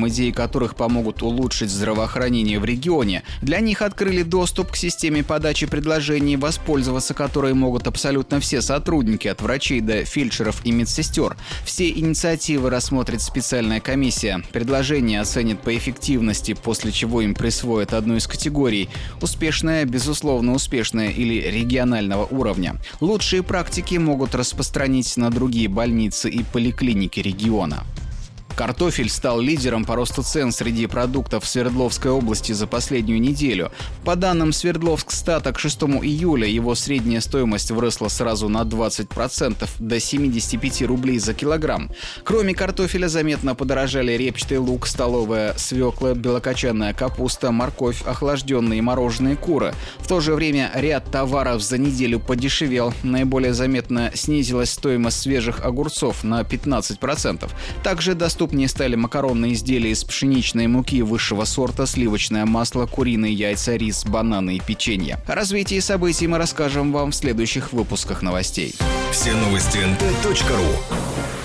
программ, идеи которых помогут улучшить здравоохранение в регионе. Для них открыли доступ к системе подачи предложений, воспользоваться которой могут абсолютно все сотрудники, от врачей до фельдшеров и медсестер. Все инициативы рассмотрит специальная комиссия. Предложения оценят по эффективности, после чего им присвоят одну из категорий – успешная, безусловно успешная или регионального уровня. Лучшие практики могут распространить на другие больницы и поликлиники региона. Картофель стал лидером по росту цен среди продуктов в Свердловской области за последнюю неделю. По данным Свердловскстата, к 6 июля его средняя стоимость выросла сразу на 20% до 75 рублей за килограмм. Кроме картофеля заметно подорожали репчатый лук, столовая свекла, белокочанная капуста, морковь, охлажденные и мороженые куры. В то же время ряд товаров за неделю подешевел. Наиболее заметно снизилась стоимость свежих огурцов на 15%. Также доступнее стали макаронные изделия из пшеничной муки высшего сорта, сливочное масло, куриные яйца, рис, бананы и печенье. О развитии событий мы расскажем вам в следующих выпусках новостей. Все новости nt.ru.